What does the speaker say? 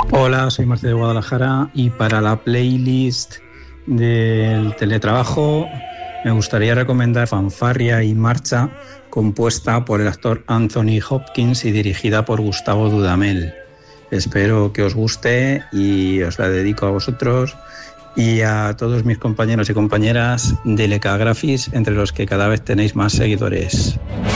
Hola, soy Martín de Guadalajara y para la playlist del teletrabajo me gustaría recomendar Fanfarria y Marcha, compuesta por el actor Anthony Hopkins y dirigida por Gustavo Dudamel. Espero que os guste y os la dedico a vosotros y a todos mis compañeros y compañeras de Lecagrafis, entre los que cada vez tenéis más seguidores.